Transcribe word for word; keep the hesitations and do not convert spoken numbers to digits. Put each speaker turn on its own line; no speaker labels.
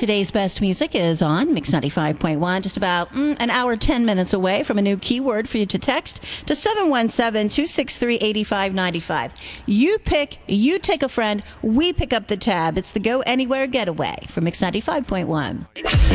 Today's best music is on Mix ninety-five point one, just about mm, an hour, ten minutes away from a new keyword for you to text to seven one seven, two six three, eight five nine five. You pick, you take a friend, we pick up the tab. It's the Go Anywhere Getaway from Mix ninety-five point one.